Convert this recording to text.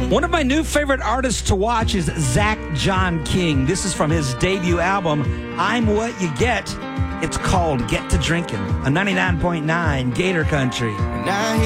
One of my new favorite artists to watch is Zach John King. This is from his debut album, I'm What You Get. It's called Get to Drinking on 99.9 Gator Country. Now